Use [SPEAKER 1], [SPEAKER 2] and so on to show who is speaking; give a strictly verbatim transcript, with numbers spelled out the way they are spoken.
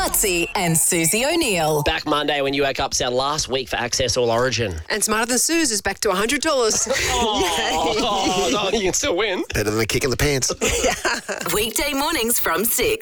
[SPEAKER 1] Lutzi and Susie O'Neill.
[SPEAKER 2] Back Monday when you woke up, it's our last week for Access All Origin.
[SPEAKER 3] And Smarter Than Suze is back to one hundred dollars.
[SPEAKER 2] Oh, oh, no, you can still win.
[SPEAKER 4] Better than a kick in the pants.
[SPEAKER 1] Weekday mornings from six.